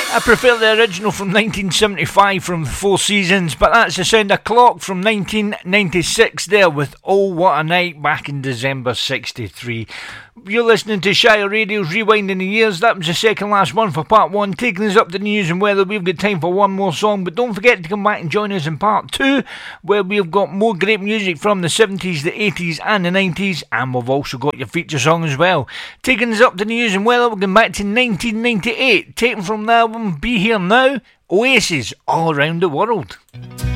I prefer the original from 1975 from the Four Seasons, but that's the sound of Clock from 1996 there with Oh What a Night back in December 63. You're listening to Shire Radio's Rewinding the Years. That was the second last one for part one. Taking us up to the news and weather, we've got time for one more song, but don't forget to come back and join us in part two, where we've got more great music from the 70s, the 80s and the 90s, and we've also got your feature song as well. Taking us up to the news and weather, we're going back to 1998, taken from the album Be Here Now, Oasis, All Around the World.